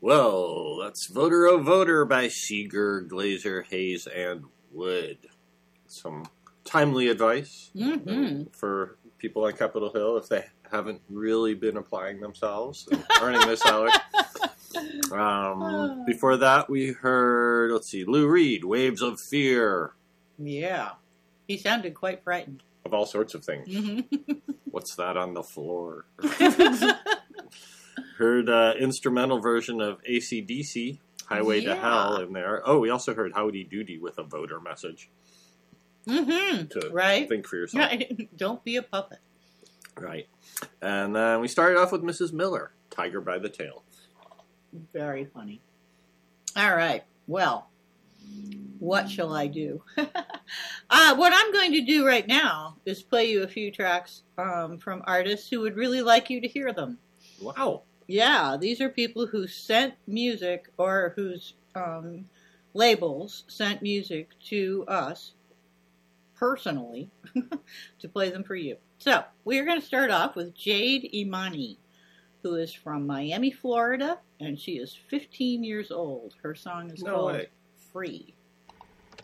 Well, that's Voter O Voter by Seeger, Glazer, Hayes, and Wood. Some timely advice for people on Capitol Hill if they haven't really been applying themselves and earning their salary. Before that, we heard, Lou Reed, Waves of Fear. Yeah. He sounded quite frightened. Of all sorts of things. What's that on the floor? Heard instrumental version of AC/DC, Highway to Hell in there. Oh, we also heard Howdy Doody with a voter message. To think for yourself. Right. Don't be a puppet. Right. And then we started off with Mrs. Miller, Tiger by the Tail. Very funny. All right. Well, what shall I do? What I'm going to do right now is play you a few tracks from artists who would really like you to hear them. Wow. Yeah, these are people who sent music or whose labels sent music to us personally to play them for you. So, we're going to start off with Jade Imani, who is from Miami, Florida, and she is 15 years old. Her song is called Free.